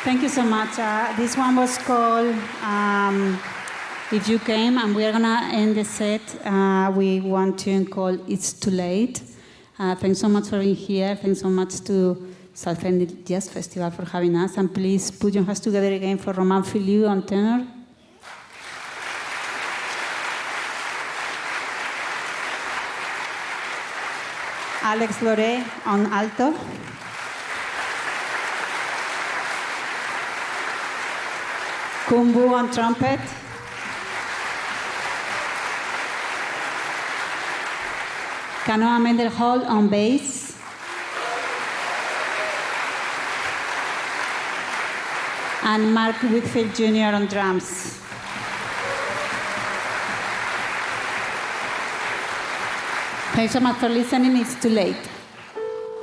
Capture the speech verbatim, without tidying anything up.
Thank you so much. Uh, this one was called um, If You Came, and we are going to end the set uh, with one tune called It's Too Late. Uh, thanks so much for being here. Thanks so much to Southend Jazz Festival for having us. And please put your hands together again for Romain Filiu on tenor. Alex Lore on alto. Kumbu on trumpet. Kanoa Mendelhall on bass. And Mark Whitfield Junior on drums. Thanks so much for listening. It's too late.